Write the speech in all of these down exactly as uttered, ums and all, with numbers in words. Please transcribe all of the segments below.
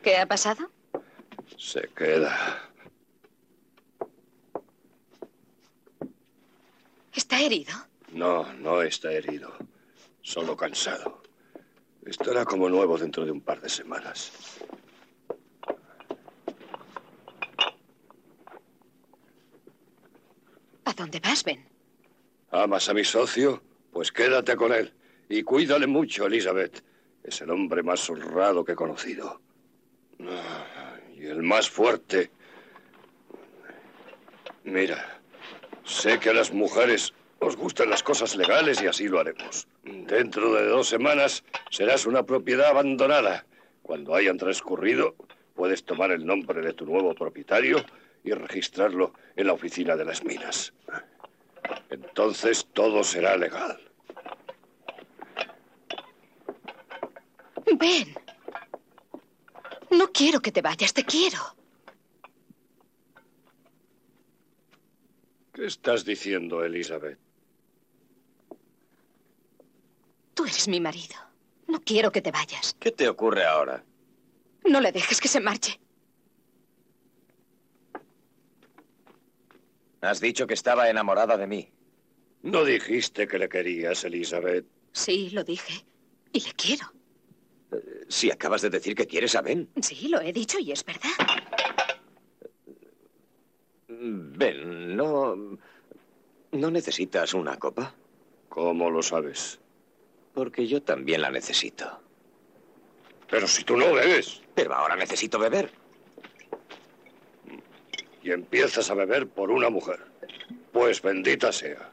¿Qué ha pasado? Se queda. ¿Está herido? No, no está herido. Solo cansado. Estará como nuevo dentro de un par de semanas. ¿A dónde vas, Ben? ¿Amas a mi socio? Pues quédate con él. Y cuídale mucho, Elizabeth. Es el hombre más honrado que he conocido. Y el más fuerte. Mira, sé que a las mujeres os gustan las cosas legales y así lo haremos. Dentro de dos semanas serás una propiedad abandonada. Cuando hayan transcurrido, puedes tomar el nombre de tu nuevo propietario y registrarlo en la oficina de las minas. Entonces todo será legal. Ben, no quiero que te vayas, te quiero. ¿Qué estás diciendo, Elizabeth? Tú eres mi marido. No quiero que te vayas. ¿Qué te ocurre ahora? No le dejes que se marche. Has dicho que estaba enamorada de mí. ¿No dijiste que le querías, Elizabeth? Sí, lo dije. Y le quiero. Si acabas de decir que quieres a Ben. Sí, lo he dicho y es verdad. Ben, ¿no... ¿no necesitas una copa? ¿Cómo lo sabes? Porque yo también la necesito. Pero si tú no bebes. Pero ahora necesito beber. Y empiezas a beber por una mujer. Pues bendita sea.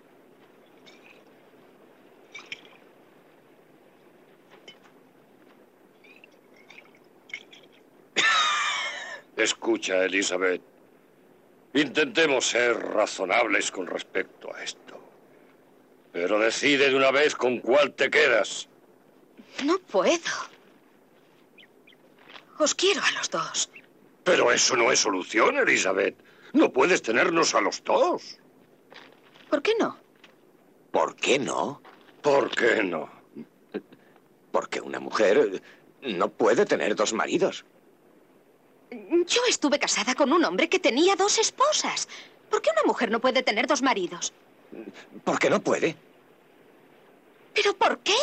Escucha, Elizabeth. Intentemos ser razonables con respecto a esto. Pero decide de una vez con cuál te quedas. No puedo. Os quiero a los dos. Pero eso no es solución, Elizabeth. No puedes tenernos a los dos. ¿Por qué no? ¿Por qué no? ¿Por qué no? Porque una mujer no puede tener dos maridos. Yo estuve casada con un hombre que tenía dos esposas. ¿Por qué una mujer no puede tener dos maridos? ¿Por qué no puede? ¿Pero por qué?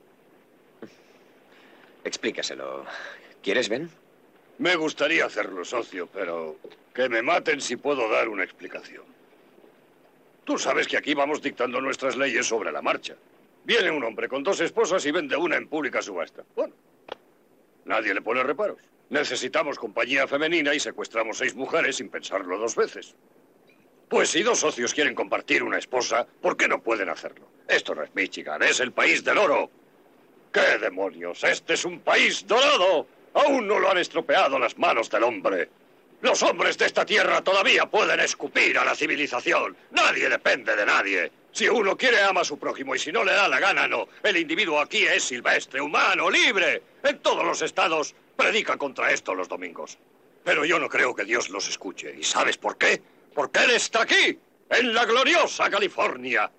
Explícaselo. ¿Quieres, Ben? Me gustaría hacerlo, socio, pero que me maten si puedo dar una explicación. Tú sabes que aquí vamos dictando nuestras leyes sobre la marcha. Viene un hombre con dos esposas y vende una en pública subasta. Bueno, nadie le pone reparos. Necesitamos compañía femenina y secuestramos seis mujeres sin pensarlo dos veces. Pues si dos socios quieren compartir una esposa, ¿por qué no pueden hacerlo? Esto no es Michigan, es el país del oro. ¡Qué demonios! ¡Este es un país dorado! Aún no lo han estropeado las manos del hombre. Los hombres de esta tierra todavía pueden escupir a la civilización. Nadie depende de nadie. Si uno quiere, ama a su prójimo, y si no le da la gana, no. El individuo aquí es silvestre, humano, libre. En todos los estados predica contra esto los domingos. Pero yo no creo que Dios los escuche. ¿Y sabes por qué? Porque Él está aquí, en la gloriosa California.